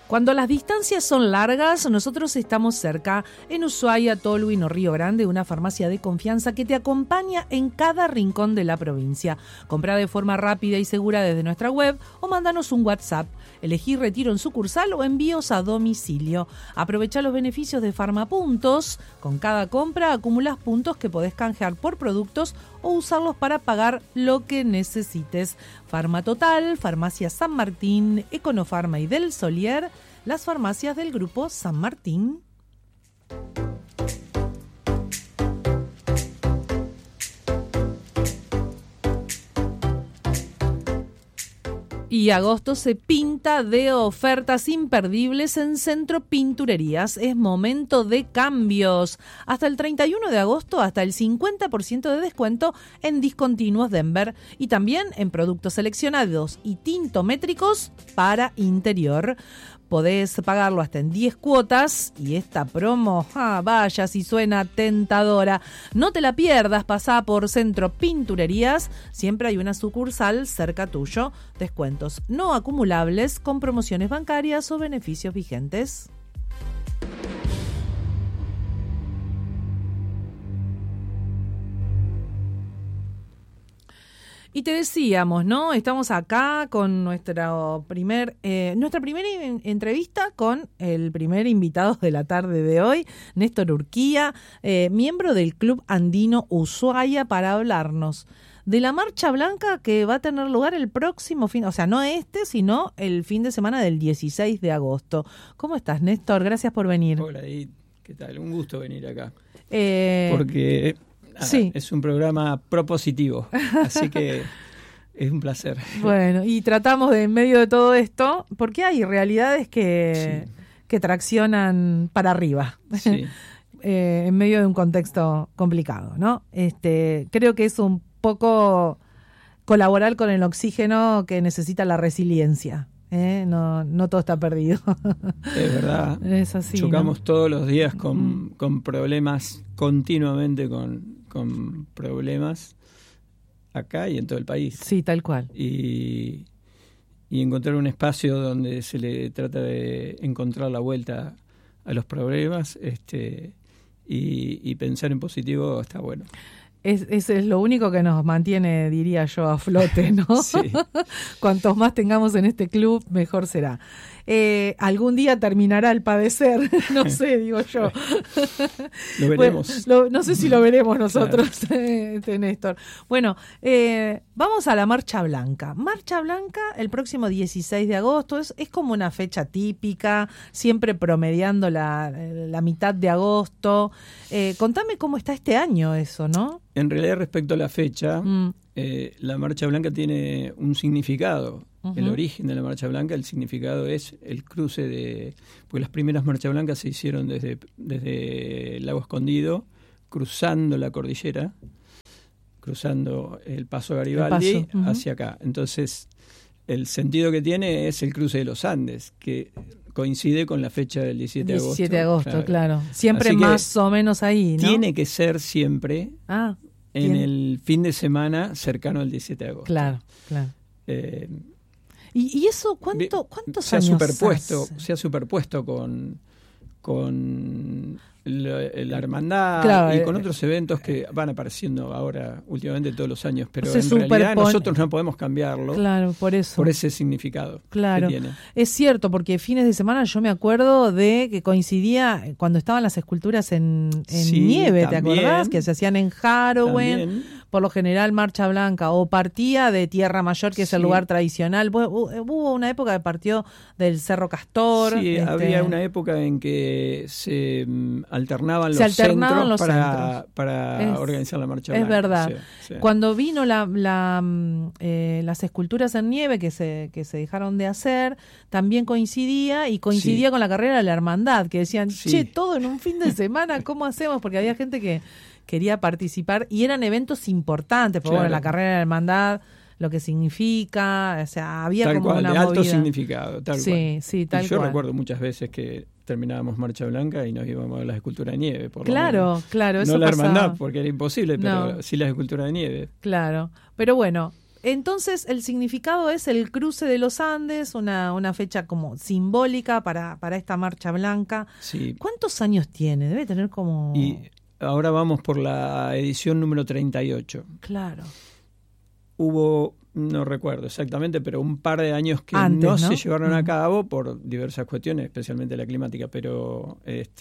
Cuando las distancias son largas, nosotros estamos cerca. En Ushuaia, Tolwyn o Río Grande, una farmacia de confianza que te acompaña en cada rincón de la provincia. Comprá de forma rápida y segura desde nuestra web o mándanos un WhatsApp. Elegí retiro en sucursal o envíos a domicilio. Aprovecha los beneficios de Farmapuntos. Con cada compra acumulas puntos que podés canjear por productos o usarlos para pagar lo que necesites. Farmatotal, Farmacia San Martín, Econofarma y Del Solier, las farmacias del Grupo San Martín. Y agosto se pinta de ofertas imperdibles en Centro Pinturerías. Es momento de cambios. Hasta el 31 de agosto, hasta el 50% de descuento en discontinuos Denver y también en productos seleccionados y tintométricos para interior. Podés pagarlo hasta en 10 cuotas y esta promo, vaya si suena tentadora. No te la pierdas, pasá por Centro Pinturerías. Siempre hay una sucursal cerca tuyo. Descuentos no acumulables con promociones bancarias o beneficios vigentes. Y te decíamos, ¿no? Estamos acá con nuestra primera entrevista con el primer invitado de la tarde de hoy, Néstor Urquía, miembro del Club Andino Ushuaia, para hablarnos de la Marcha Blanca que va a tener lugar el próximo fin, o sea, no sino el fin de semana del 16 de agosto. ¿Cómo estás, Néstor? Gracias por venir. Hola, Edith. ¿Qué tal? Un gusto venir acá. Porque... sí. Es un programa propositivo, así que es un placer. Bueno, y tratamos de, en medio de todo esto, porque hay realidades que traccionan para arriba, sí. En medio de un contexto complicado, ¿no? Creo que es un poco colaborar con el oxígeno que necesita la resiliencia. No todo está perdido. Es verdad. Es así, chocamos, ¿no? Todos los días con problemas, continuamente con problemas acá y en todo el país. Sí, tal cual. Y encontrar un espacio donde se le trata de encontrar la vuelta a los problemas y pensar en positivo está bueno. Es lo único que nos mantiene, diría yo, a flote, ¿no? Sí. Cuantos más tengamos en este club, mejor será. Algún día terminará el padecer, no sé, digo yo. Lo veremos. Bueno, no sé si lo veremos nosotros, claro. Néstor. Bueno, vamos a la Marcha Blanca. Marcha Blanca el próximo 16 de agosto, es como una fecha típica, siempre promediando la mitad de agosto. Contame cómo está este año eso, ¿no? En realidad, respecto a la fecha, la Marcha Blanca tiene un significado. Uh-huh. El origen de la Marcha Blanca, el significado es el cruce porque las primeras Marchas Blancas se hicieron desde el Lago Escondido, cruzando la cordillera, cruzando el Paso Garibaldi uh-huh. hacia acá. Entonces, el sentido que tiene es el cruce de los Andes, que coincide con la fecha del 17 de agosto. 17 de agosto, claro. Siempre más o menos ahí, ¿no? Tiene que ser siempre en el fin de semana cercano al 17 de agosto. Claro. ¿Y eso cuántos años se ha superpuesto con la hermandad, claro, y con otros eventos que van apareciendo ahora últimamente todos los años, pero en realidad nosotros no podemos cambiarlo. Claro, por eso. Por ese significado claro. que tiene. Es cierto, porque fines de semana yo me acuerdo de que coincidía cuando estaban las esculturas en nieve, ¿te acordás? Que se hacían en Harrowing. Por lo general Marcha Blanca o partía de Tierra Mayor, que es el lugar tradicional. Hubo una época que partió del Cerro Castor. Sí, había una época en que se alternaban los centros para organizar la Marcha Blanca. Es verdad. Sí. Cuando vino las esculturas en nieve que se dejaron de hacer, también coincidía con la carrera de la hermandad, que decían, todo en un fin de semana, ¿cómo hacemos? Porque había gente que quería participar y eran eventos importantes, porque bueno, la carrera de la hermandad, lo que significa, o sea, había tal como cual, una de alto movida. Significado, tal cual. Sí, tal yo cual. Recuerdo muchas veces que terminábamos Marcha Blanca y nos íbamos a las esculturas de nieve. Claro, eso no la pasaba. hermandad, porque era imposible, pero sí las esculturas de nieve. Claro, pero bueno, Entonces, el significado es el cruce de los Andes, una fecha como simbólica para esta Marcha Blanca. Sí. ¿Cuántos años tiene? Debe tener como... Y ahora vamos por la edición número 38. Claro. Hubo, no recuerdo exactamente, pero un par de años que antes, no se llevaron a cabo por diversas cuestiones, especialmente la climática, pero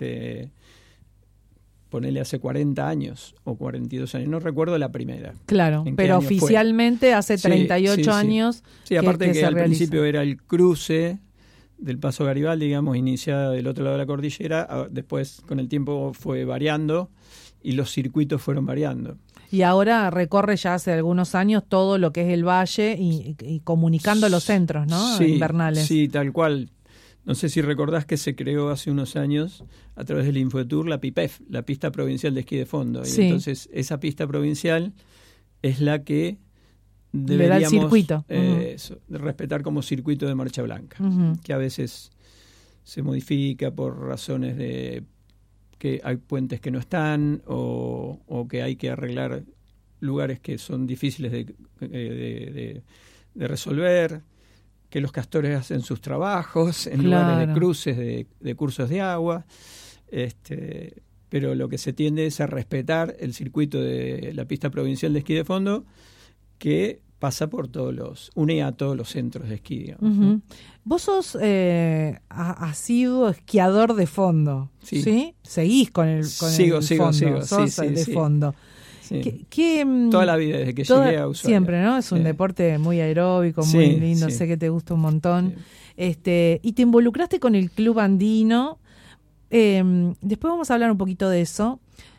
ponele hace 40 años o 42 años, no recuerdo la primera. Claro, pero oficialmente fue. Hace 38 años. Sí, aparte que al principio era el cruce del Paso Garibaldi, digamos, iniciada del otro lado de la cordillera, después con el tiempo fue variando y los circuitos fueron variando. Y ahora recorre ya hace algunos años todo lo que es el valle y comunicando los centros, ¿no? Sí, invernales. Sí, tal cual. No sé si recordás que se creó hace unos años a través del Infotour la PIPEF, la Pista Provincial de Esquí de Fondo. Sí. Y entonces esa pista provincial es la que le da el circuito. Respetar como circuito de marcha blanca, que a veces se modifica por razones de que hay puentes que no están o que hay que arreglar lugares que son difíciles de resolver, que los castores hacen sus trabajos en lugares de cruces de cursos de agua, pero lo que se tiende es a respetar el circuito de la Pista Provincial de Esquí de Fondo, que pasa por une a todos los centros de esquí, digamos, ¿no? Vos sos asiduo esquiador de fondo, ¿sí? Seguís con el fondo, sos de fondo. Sí. Toda la vida, desde que llegué a Ushuaia. Siempre, ¿no? Es un deporte muy aeróbico, muy lindo, sé que te gusta un montón. Sí. Y te involucraste con el Club Andino. Después vamos a hablar un poquito de eso.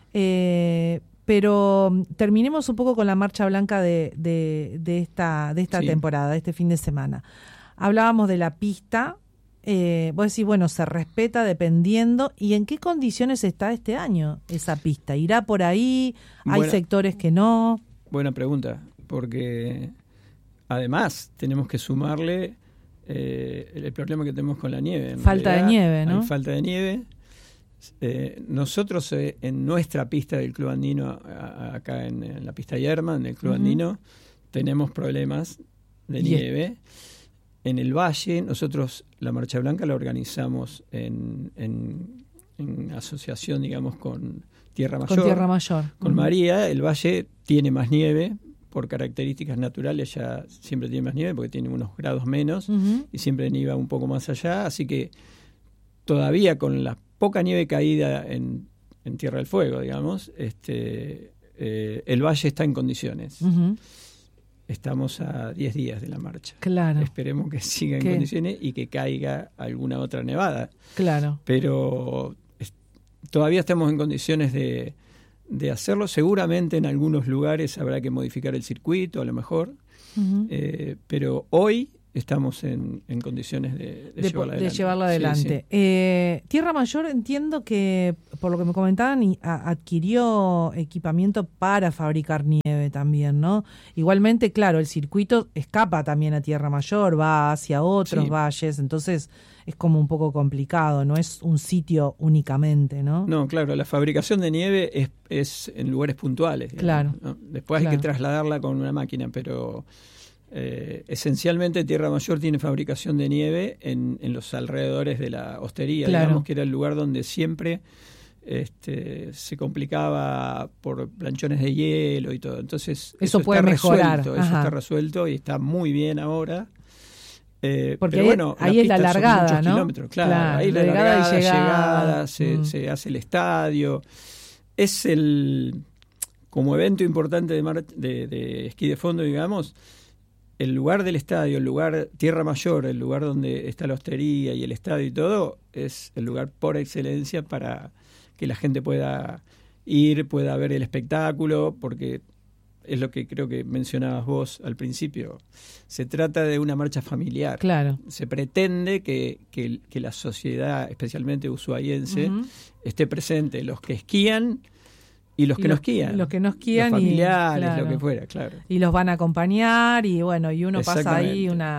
Pero terminemos un poco con la Marcha Blanca de esta temporada, de este fin de semana. Hablábamos de la pista. Vos decís, bueno, se respeta dependiendo. ¿Y en qué condiciones está este año esa pista? ¿Irá por ahí? ¿Hay sectores que no? Buena pregunta, porque además tenemos que sumarle el problema que tenemos con la nieve. Falta de nieve, ¿no? Hay falta de nieve. Nosotros en nuestra pista del Club Andino, acá en la pista Yerma, en el Club Andino, tenemos problemas de nieve. En el valle, nosotros la Marcha Blanca la organizamos en asociación, digamos, con Tierra Mayor. Con Tierra Mayor. Con María. El valle tiene más nieve, por características naturales ya siempre tiene más nieve, porque tiene unos grados menos, y siempre nieva un poco más allá, así que todavía con la poca nieve caída en Tierra del Fuego, digamos, el valle está en condiciones. Estamos a 10 días de la marcha. Claro. Esperemos que siga en condiciones y que caiga alguna otra nevada. Claro. Pero todavía estamos en condiciones de hacerlo. Seguramente en algunos lugares habrá que modificar el circuito, a lo mejor. Pero hoy estamos en condiciones de llevarla adelante. Sí. Tierra Mayor, entiendo que, por lo que me comentaban, adquirió equipamiento para fabricar nieve también, ¿no? Igualmente, claro, el circuito escapa también a Tierra Mayor, va hacia otros valles, entonces es como un poco complicado, no es un sitio únicamente, ¿no? No, claro, la fabricación de nieve es en lugares puntuales, digamos, claro, ¿no? Después hay que trasladarla con una máquina, pero esencialmente Tierra Mayor tiene fabricación de nieve en los alrededores de la hostería, digamos, que era el lugar donde siempre se complicaba por planchones de hielo y todo. Entonces eso puede mejorar. Eso está resuelto y está muy bien ahora. Porque pero bueno, ahí es la largada, ¿no? Kilómetros, claro, ahí la largada, llegada, se hace el estadio. Es como evento importante de esquí de fondo, digamos, el lugar del estadio, el lugar Tierra Mayor, el lugar donde está la hostería y el estadio y todo, es el lugar por excelencia para que la gente pueda ir, pueda ver el espectáculo, porque es lo que creo que mencionabas vos al principio. Se trata de una marcha familiar. Claro. Se pretende que la sociedad, especialmente ushuaiense, esté presente, los que esquían y los que no esquían. Los que no esquían. Los familiares, lo que fuera, claro. Y los van a acompañar y bueno, y uno pasa ahí una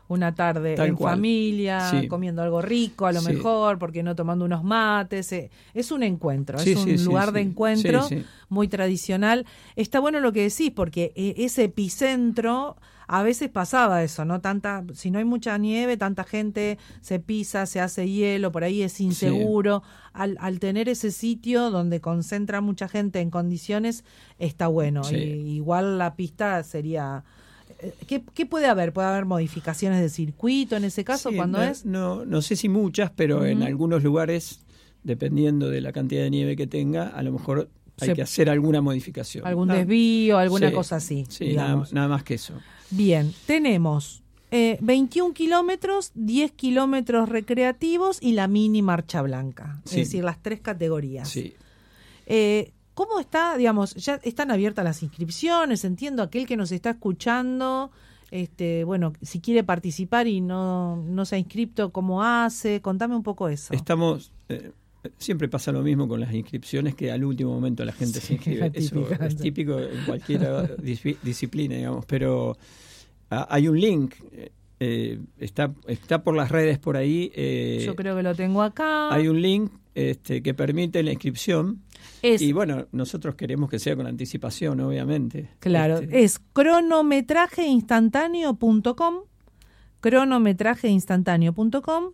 una tarde Tal en cual. familia, Sí. comiendo algo rico a lo Sí. mejor, porque no tomando unos mates. Es un encuentro, Sí, es un sí, sí, lugar sí. de encuentro Sí, sí. muy tradicional. Está bueno lo que decís, porque ese epicentro, a veces pasaba eso, ¿no? Si no hay mucha nieve, tanta gente se pisa, se hace hielo, por ahí es inseguro. Al tener ese sitio donde concentra mucha gente en condiciones, está bueno. Sí. Igual la pista sería... ¿Qué puede haber? ¿Puede haber modificaciones de circuito en ese caso? Sí, cuando es? no sé si muchas, pero en algunos lugares, dependiendo de la cantidad de nieve que tenga, a lo mejor hay que hacer alguna modificación. Algún desvío, alguna Sí, cosa así. Sí, nada más que eso. Bien, tenemos 21 kilómetros, 10 kilómetros recreativos y la mini marcha blanca. Sí. Es decir, las 3 categorías. Sí. ¿Cómo está, digamos, ya están abiertas las inscripciones? Entiendo, aquel que nos está escuchando, bueno, si quiere participar y no se ha inscripto, ¿cómo hace? Contame un poco eso. Estamos... siempre pasa lo mismo con las inscripciones, que al último momento la gente se inscribe. Eso es típico en cualquier disciplina, digamos. Pero hay un link, está por las redes por ahí. Yo creo que lo tengo acá. Hay un link que permite la inscripción. Y bueno, nosotros queremos que sea con anticipación, obviamente. Claro, es cronometrajeinstantáneo.com, cronometrajeinstantáneo.com,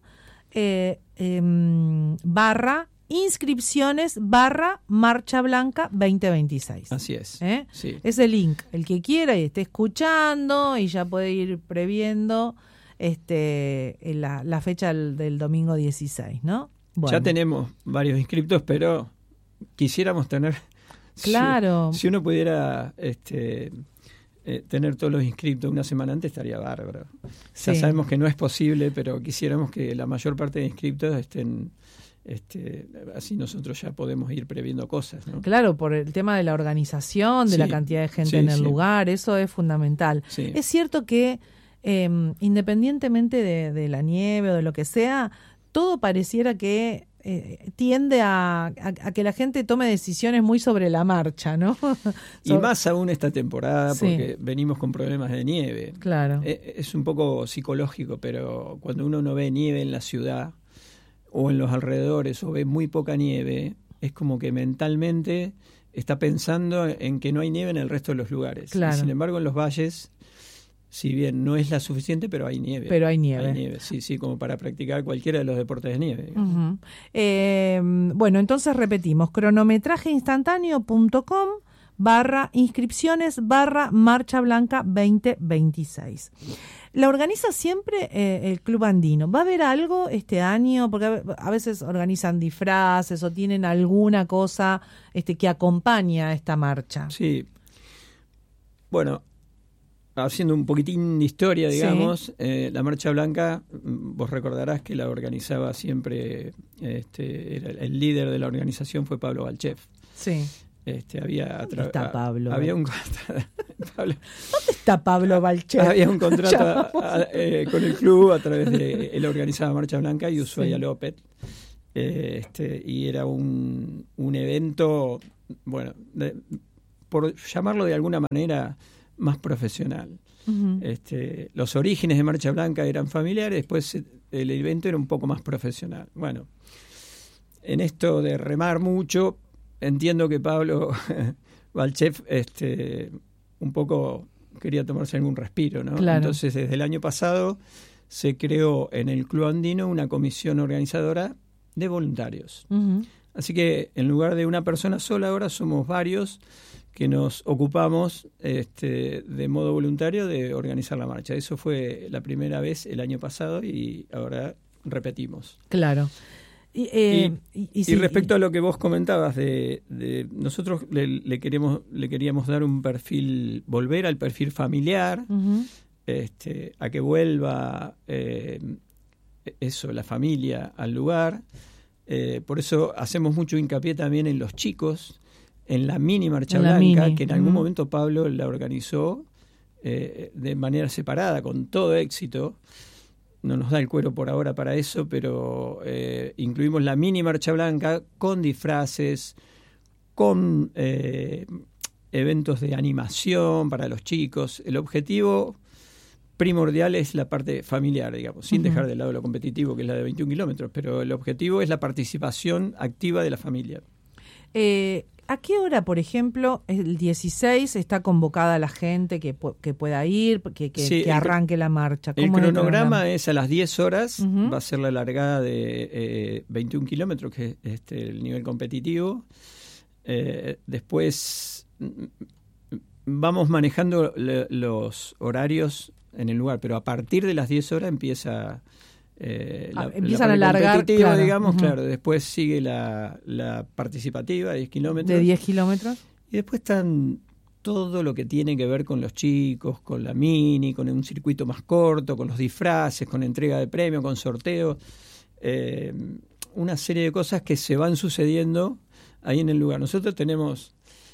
barra inscripciones barra Marcha Blanca 2026. Así es. Sí. Ese link, el que quiera y esté escuchando y ya puede ir previendo la fecha del domingo 16, ¿no? Bueno. Ya tenemos varios inscriptos, pero quisiéramos tener... Claro. Si uno pudiera tener todos los inscriptos una semana antes, estaría bárbaro. Ya sabemos que no es posible, pero quisiéramos que la mayor parte de inscriptos estén... así nosotros ya podemos ir previendo cosas, ¿no? Claro, por el tema de la organización, de la cantidad de gente en el lugar, eso es fundamental. Sí. Es cierto que independientemente de la nieve o de lo que sea, todo pareciera que tiende a que la gente tome decisiones muy sobre la marcha, ¿no? Y más aún esta temporada, porque venimos con problemas de nieve. Claro. Es un poco psicológico, pero cuando uno no ve nieve en la ciudad o en los alrededores o ve muy poca nieve, es como que mentalmente está pensando en que no hay nieve en el resto de los lugares. Claro. Y sin embargo, en los valles, si bien no es la suficiente, pero hay nieve. Pero hay nieve. Hay nieve, sí, como para practicar cualquiera de los deportes de nieve. Uh-huh. Bueno, entonces repetimos, cronometrajeinstantáneo.com barra inscripciones barra Marcha Blanca 2026. ¿La organiza siempre el Club Andino? ¿Va a haber algo este año? Porque a veces organizan disfraces o tienen alguna cosa que acompaña a esta marcha. Sí. Bueno, haciendo un poquitín de historia, digamos, la Marcha Blanca, vos recordarás que la organizaba siempre, el líder de la organización fue Pablo Balchev. Sí. Había está Pablo? Había un ¿Dónde está Pablo Balchev? Había un contrato con el club a través de él organizaba Marcha Blanca y Ushuaia López. Y era un evento, bueno, por llamarlo de alguna manera, más profesional. Uh-huh. Los orígenes de Marcha Blanca eran familiares, después el evento era un poco más profesional. Bueno, en esto de remar mucho, entiendo que Pablo Balchev un poco quería tomarse algún respiro, ¿no? Claro. Entonces, desde el año pasado se creó en el Club Andino una comisión organizadora de voluntarios. Uh-huh. Así que en lugar de una persona sola, ahora somos varios que nos ocupamos de modo voluntario de organizar la marcha. Eso fue la primera vez el año pasado y ahora repetimos. Claro. Y respecto a lo que vos comentabas de nosotros le queríamos dar un perfil, volver al perfil familiar, uh-huh. A que vuelva la familia al lugar. Por eso hacemos mucho hincapié también en los chicos, en la mini Marcha Blanca, que en algún momento Pablo la organizó de manera separada, con todo éxito. No nos da el cuero por ahora para eso, pero incluimos la mini Marcha Blanca con disfraces, con eventos de animación para los chicos. El objetivo primordial es la parte familiar, digamos, sin dejar de lado lo competitivo, que es la de 21 kilómetros, pero el objetivo es la participación activa de la familia. ¿A qué hora, por ejemplo, el 16 está convocada la gente que pueda ir, que arranque la marcha? El cronograma es a las 10 horas, va a ser la largada de 21 kilómetros, que es el nivel competitivo. Después vamos manejando los horarios en el lugar, pero a partir de las 10 horas empiezan a alargar, competitiva, claro. Digamos, claro. Después sigue la participativa, 10 kilómetros. ¿De 10 kilómetros? Y después están todo lo que tiene que ver con los chicos, con la mini, con un circuito más corto, con los disfraces, con entrega de premios, con sorteos. Una serie de cosas que se van sucediendo ahí en el lugar. Nosotros tenemos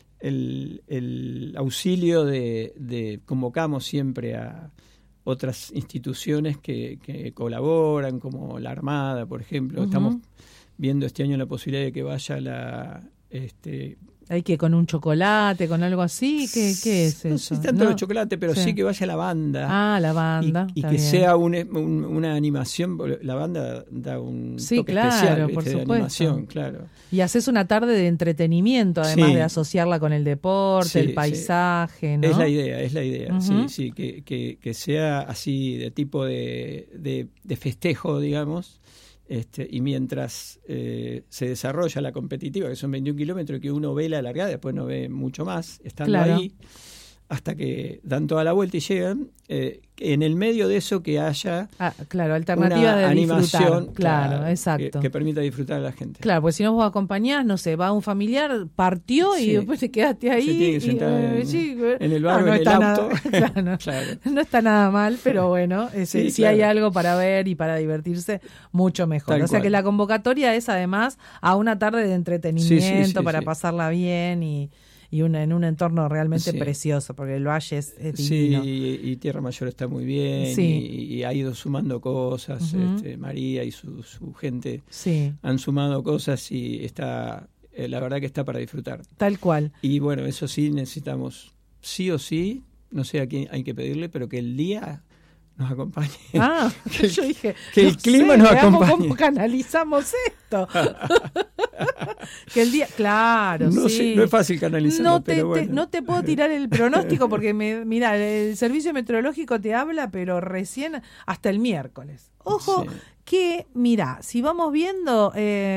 el auxilio de convocamos siempre a otras instituciones que colaboran, como la Armada, por ejemplo. Estamos viendo este año la posibilidad de que vaya ¿Hay que con un chocolate, con algo así? ¿Qué es eso? No sé tanto de chocolate, pero sí que vaya la banda. Ah, la banda. Y que bien. Sea una animación. La banda da un toque especial, por supuesto. De animación, claro. Y haces una tarde de entretenimiento, además de asociarla con el deporte, el paisaje, ¿no? Es la idea, sí, que sea así de tipo de festejo, digamos. Y mientras se desarrolla la competitiva, que son 21 kilómetros, que uno ve la largada, después no ve mucho más, estando ahí, hasta que dan toda la vuelta y llegan, en el medio de eso que haya alternativa de animación, claro, exacto, que permita disfrutar a la gente. Claro, pues si no vos acompañás, no sé, va un familiar, partió y después te quedaste ahí. Se tiene que sentar en el bar o en el auto. Claro. No está nada mal, pero bueno, si hay algo para ver y para divertirse, mucho mejor. O sea que la convocatoria es además a una tarde de entretenimiento para pasarla bien y en un entorno realmente precioso, porque el valle es divino. Sí, y Tierra Mayor está muy bien, y ha ido sumando cosas, María y su gente han sumado cosas y está, la verdad que está para disfrutar. Tal cual. Y bueno, eso sí, necesitamos sí o sí, no sé a quién hay que pedirle, pero que el día nos acompañe. Yo dije, que el clima nos acompañe. ¿Cómo canalizamos esto? Que el día, claro, no sé, no es fácil canalizarlo, pero bueno. No te puedo tirar el pronóstico porque mira, el servicio meteorológico te habla, pero recién hasta el miércoles. Ojo que, mira, si vamos viendo,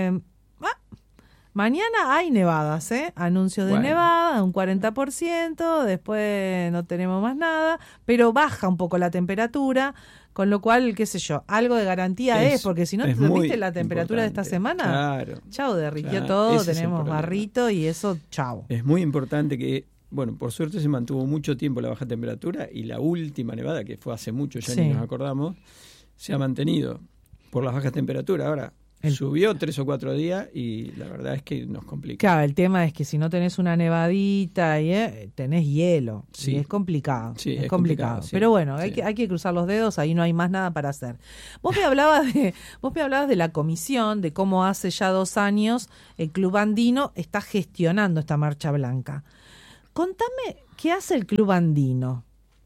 mañana hay nevadas, anuncios de nevada, un 40%, después no tenemos más nada, pero baja un poco la temperatura, con lo cual, qué sé yo, algo de garantía es porque si no, ¿viste la temperatura de esta semana? Claro. Chau, derritió todo, tenemos barrito y eso, chau. Es muy importante que, bueno, por suerte se mantuvo mucho tiempo la baja temperatura y la última nevada, que fue hace mucho, ya ni nos acordamos, se ha mantenido por las bajas temperaturas. Ahora, subió 3 o 4 días y la verdad es que nos complica. Claro, el tema es que si no tenés una nevadita y tenés hielo, y es complicado. Sí, es complicado. Pero bueno, hay que cruzar los dedos, ahí no hay más nada para hacer. Vos me hablabas de la comisión, de cómo hace ya 2 años el Club Andino está gestionando esta Marcha Blanca. Contame, ¿qué hace el Club Andino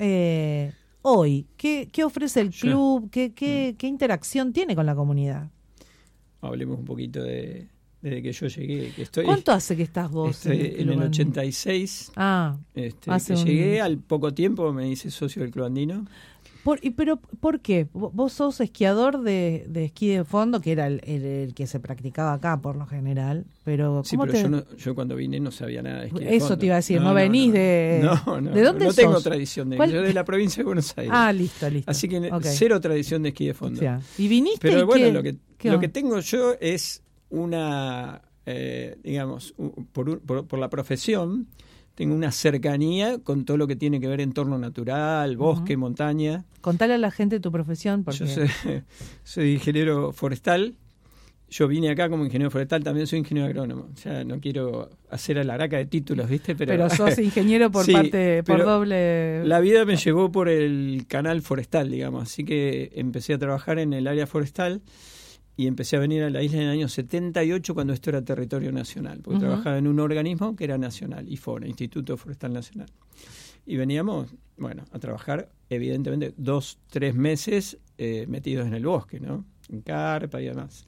hoy? ¿Qué ofrece el club? ¿Qué interacción tiene con la comunidad? Hablemos un poquito desde que yo llegué. ¿Cuánto hace que estás vos? En el 86. Que llegué, al poco tiempo me hice socio del Club Andino. ¿Pero por qué? Vos sos esquiador de esquí de fondo, que era el que se practicaba acá por lo general, pero ¿cómo yo cuando vine no sabía nada de esquí de fondo. Eso te iba a decir, no venís de... No, ¿de dónde sos? No tengo tradición de... Yo de la provincia de Buenos Aires. Listo. Así que cero tradición de esquí de fondo. O sea, ¿y viniste? Pero bueno, lo que tengo yo es una, digamos, por la profesión, tengo una cercanía con todo lo que tiene que ver entorno natural, bosque, montaña. Contale a la gente tu profesión. Yo soy ingeniero forestal. Yo vine acá como ingeniero forestal, también soy ingeniero agrónomo. O sea, no quiero hacer alaraca de títulos, ¿viste? Pero sos ingeniero por doble... La vida me llevó por el canal forestal, digamos. Así que empecé a trabajar en el área forestal y empecé a venir a la isla en el año 78 cuando esto era territorio nacional, porque trabajaba en un organismo que era nacional, IFONA, Instituto Forestal Nacional. y veníamos, bueno, a trabajar, evidentemente, 2-3 meses metidos en el bosque, ¿no? En carpa y demás.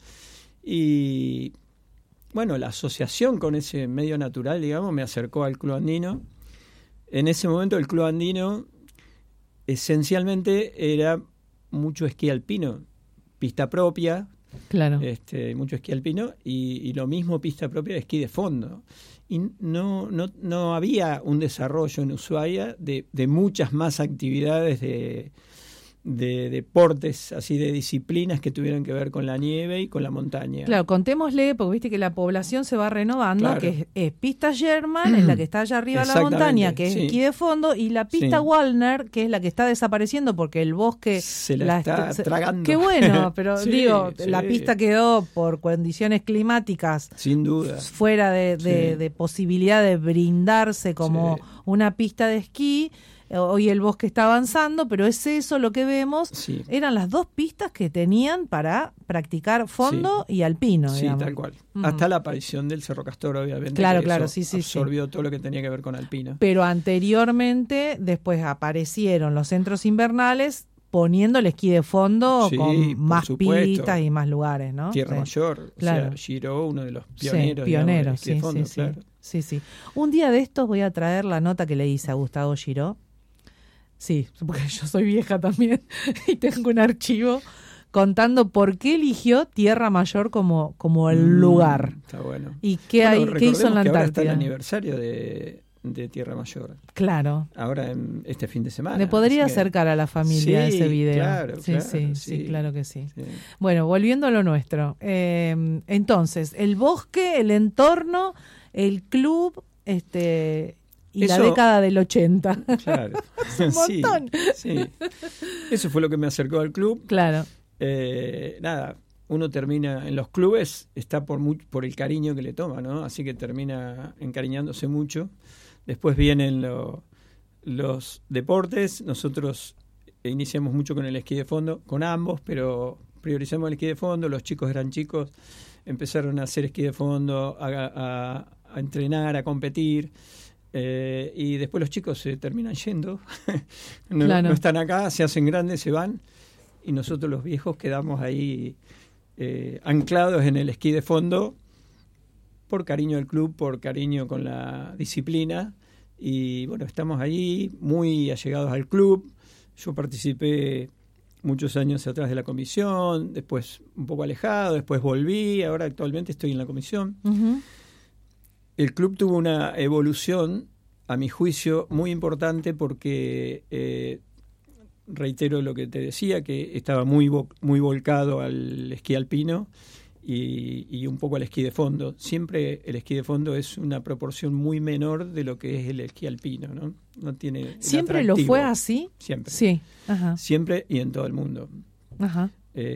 Y bueno, la asociación con ese medio natural, digamos, me acercó al Club Andino. En ese momento el Club Andino esencialmente era mucho esquí alpino, pista propia, claro, mucho esquí alpino y lo mismo pista propia de esquí de fondo. Y no había un desarrollo en Ushuaia de muchas más actividades de deportes, así de disciplinas que tuvieran que ver con la nieve y con la montaña. Claro, contémosle, porque viste que la población se va renovando, claro. que es pista Sherman, es la que está allá arriba de la montaña, que es esquí de fondo, y la pista Wallner, que es la que está desapareciendo porque el bosque se la está tragando. Qué bueno, pero la pista quedó por condiciones climáticas sin duda fuera de posibilidad de brindarse como una pista de esquí. Hoy el bosque está avanzando, pero es eso lo que vemos. Sí. Eran las dos pistas que tenían para practicar fondo y alpino. Sí, digamos. Tal cual. Hasta la aparición del Cerro Castor, obviamente. Claro, absorbió todo lo que tenía que ver con alpino. Pero anteriormente, después aparecieron los centros invernales poniendo el esquí de fondo con más pistas y más lugares, ¿no? Tierra Mayor, claro. O sea, Giró, uno de los pioneros, digamos, del esquí de fondo, claro. Sí. Un día de estos voy a traer la nota que le hice a Gustavo Giró. Sí, porque yo soy vieja también y tengo un archivo contando por qué eligió Tierra Mayor como el lugar. Está bueno. Y qué hizo en la Antártida. Ahora está el aniversario de Tierra Mayor. Claro. Ahora este fin de semana. Me podría acercar a la familia ese video. Claro, sí, claro que sí. Bueno, volviendo a lo nuestro. Entonces, el bosque, el entorno, el club, y la década del 80. Claro. Un montón. Sí. Eso fue lo que me acercó al club. Claro. Nada, uno termina en los clubes, está por el cariño que le toma, ¿no? Así que termina encariñándose mucho. Después vienen los deportes. Nosotros iniciamos mucho con el esquí de fondo, con ambos, pero priorizamos el esquí de fondo. Los chicos eran chicos, empezaron a hacer esquí de fondo, a entrenar, a competir. Y después los chicos se terminan yendo, no están acá, se hacen grandes, se van, y nosotros los viejos quedamos ahí anclados en el esquí de fondo por cariño al club, por cariño con la disciplina, y bueno, estamos ahí muy allegados al club. Yo participé muchos años atrás de la comisión, después un poco alejado, después volví, ahora actualmente estoy en la comisión. Uh-huh. El club tuvo una evolución, a mi juicio, muy importante porque, reitero lo que te decía, que estaba muy volcado al esquí alpino y un poco al esquí de fondo. Siempre el esquí de fondo es una proporción muy menor de lo que es el esquí alpino, ¿no? No tiene ¿Siempre atractivo. lo fue así? Siempre. Sí. Ajá. Siempre y en todo el mundo. Ajá.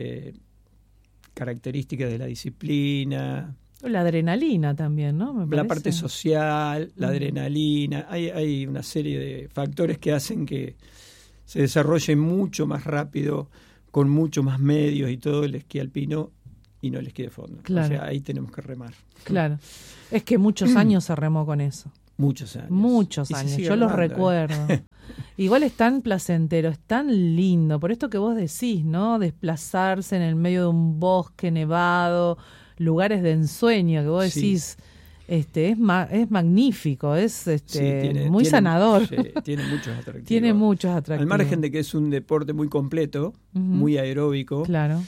Características de la disciplina. La adrenalina también, ¿no? La parte social, la adrenalina. Hay una serie de factores que hacen que se desarrolle mucho más rápido, con mucho más medios y todo el esquí alpino y no el esquí de fondo. Claro. O sea, ahí tenemos que remar. Claro. Es que muchos años se remó con eso. Muchos años. Muchos años. Yo los recuerdo. Igual es tan placentero, es tan lindo. Por esto que vos decís, ¿no? Desplazarse en el medio de un bosque nevado, lugares de ensueño, que vos decís, es magnífico, es muy sanador. Sí, tiene muchos atractivos. Tiene muchos atractivos. Al margen de que es un deporte muy completo, muy aeróbico. Claro.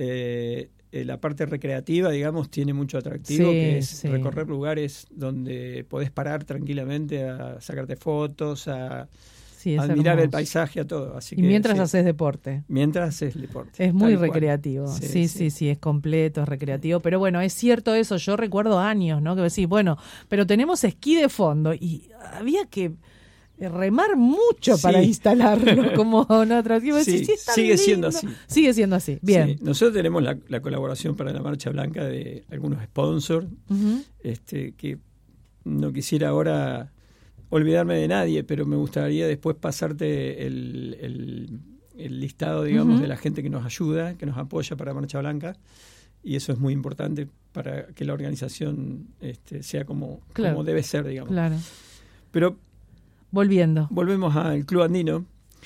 La parte recreativa, digamos, tiene mucho atractivo, que es recorrer lugares donde podés parar tranquilamente a sacarte fotos, a admirar el paisaje, a todo. Así que, mientras haces deporte. Mientras haces deporte. Es muy recreativo. Sí, es completo, es recreativo. Pero bueno, es cierto eso. Yo recuerdo años, ¿no? Que decís, bueno, pero tenemos esquí de fondo y había que remar mucho para instalarlo como un atractivo. Sigue siendo así. Sigue siendo así. Bien. Sí. Nosotros tenemos la colaboración para la Marcha Blanca de algunos sponsors, que no quisiera ahora olvidarme de nadie, pero me gustaría después pasarte el listado, digamos, de la gente que nos ayuda, que nos apoya para Marcha Blanca, y eso es muy importante para que la organización sea como debe ser, digamos. Claro. Pero Volvemos al Club Andino.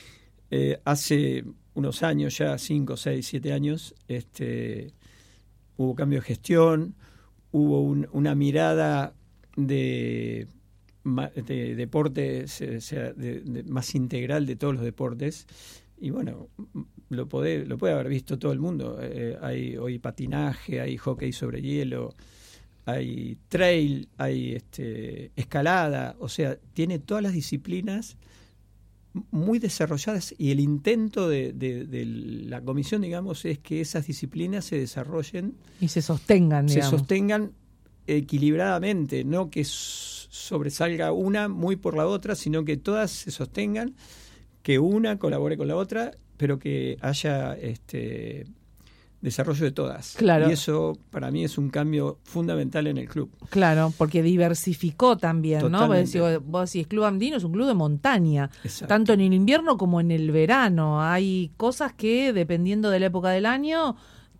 Hace unos años, ya 5, 6, 7 años, hubo cambio de gestión, hubo una mirada de deportes, o sea, más integral de todos los deportes. Y bueno, lo puede haber visto todo el mundo. Hay hoy patinaje, hay hockey sobre hielo, hay trail, hay escalada. O sea, tiene todas las disciplinas muy desarrolladas, y el intento de la comisión, digamos, es que esas disciplinas se desarrollen y se sostengan, digamos. Se sostengan equilibradamente, no que sobresalga una muy por la otra, sino que todas se sostengan, que una colabore con la otra, pero que haya desarrollo de todas. Claro. Y eso para mí es un cambio fundamental en el club. Claro, porque diversificó también, totalmente. ¿no? Vos decís, Club Andino es un club de montaña, Exacto. Tanto en el invierno como en el verano. Hay cosas que, dependiendo de la época del año,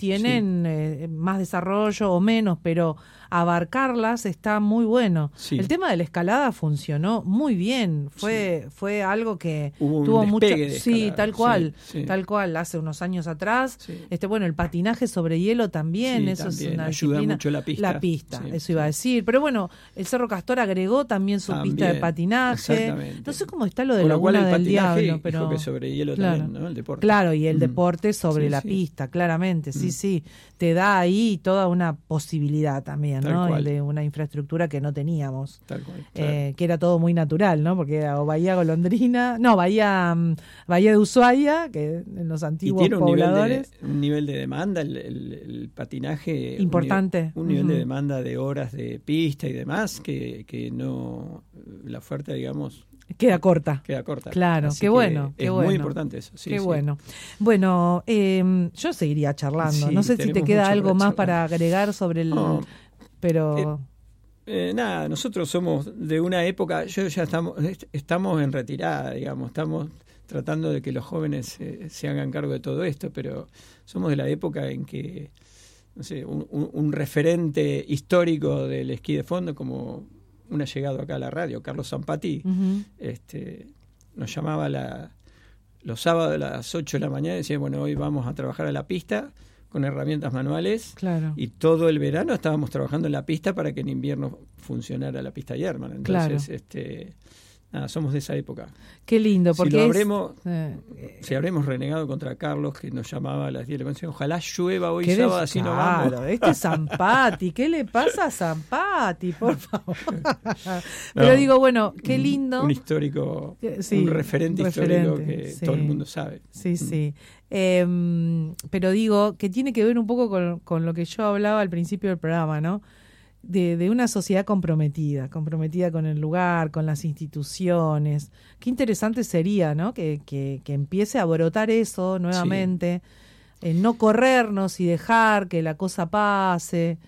tienen más desarrollo o menos, pero abarcarlas está muy bueno. Sí. El tema de la escalada funcionó muy bien, fue algo que tuvo mucho, tal cual, hace unos años atrás. Bueno, el patinaje sobre hielo también, eso también es una ayuda disciplina. Mucho la pista, eso iba a decir. Pero bueno, el Cerro Castor agregó también su pista de patinaje. No sé cómo está lo de Laguna del Diablo, pero que sobre hielo también, ¿no? El deporte. Claro, y el deporte sobre la pista, claramente, sí, te da ahí toda una posibilidad también, ¿no? De una infraestructura que no teníamos. Tal cual, que era todo muy natural, ¿no? Porque era Bahía Golondrina, Bahía de Ushuaia, que en los antiguos y tiene pobladores. Un nivel de demanda, el patinaje. Importante. Un nivel de demanda de horas de pista y demás, que no, la oferta, digamos, Queda corta. Claro, así qué bueno. Es muy importante eso. Qué bueno. Bueno, yo seguiría charlando. No sé si te queda algo más para agregar sobre el... pero... nada, nosotros somos de una época, ya estamos en retirada, digamos, estamos tratando de que los jóvenes se hagan cargo de todo esto, pero somos de la época en que, no sé, un referente histórico del esquí de fondo, como un allegado acá a la radio, Carlos Zampati, nos llamaba los sábados a las 8 de la mañana y decía, bueno, hoy vamos a trabajar a la pista con herramientas manuales. Claro. Y todo el verano estábamos trabajando en la pista para que en invierno funcionara la pista Yerman. Entonces, nada, somos de esa época. Qué lindo, porque si habremos renegado contra Carlos, que nos llamaba a las 10 de la noche, ojalá llueva hoy sábado, así no vamos. Claro, Zampati, ¿qué le pasa a Zampati, por favor? Pero digo, bueno, qué lindo. Un histórico, un referente histórico que todo el mundo sabe. Sí. Pero digo, que tiene que ver un poco con lo que yo hablaba al principio del programa, ¿no? De una sociedad comprometida con el lugar, con las instituciones. Qué interesante sería, ¿no? Que empiece a brotar eso nuevamente, no corrernos y dejar que la cosa pase.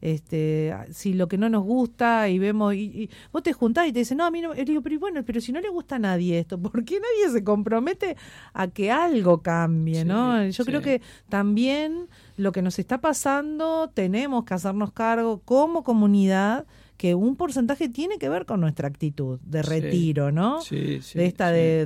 Si lo que no nos gusta y vemos y vos te juntás y te dicen, no, a mí no, digo, pero si no le gusta a nadie esto, ¿por qué nadie se compromete a que algo cambie? ¿No? Yo creo que también lo que nos está pasando tenemos que hacernos cargo como comunidad, que un porcentaje tiene que ver con nuestra actitud de retiro, ¿no? Sí, de esta de